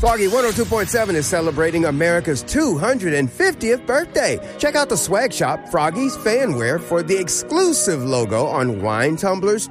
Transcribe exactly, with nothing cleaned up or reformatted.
Froggy one oh two point seven is celebrating America's two hundred fiftieth birthday. Check out the swag shop, Froggy's Fanwear, for the exclusive logo on wine tumblers,